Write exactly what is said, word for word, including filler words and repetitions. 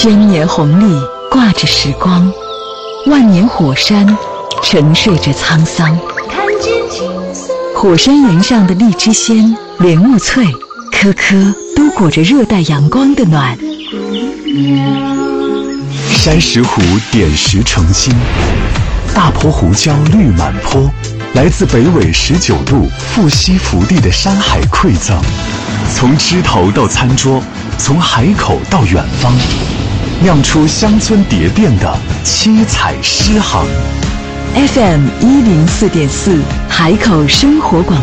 千年红利挂着时光，万年火山沉睡着沧桑。 看见金色火山岩上的荔枝鲜、莲雾脆，颗颗都裹着热带阳光的暖。 山石湖点石成金，大坡胡椒绿满坡，来自北纬十九度富硒福地的山海馈赠，从枝头到餐桌，从海口到远方，酿出乡村蝶变的七彩诗行。 F M 一零四点四，海口生活广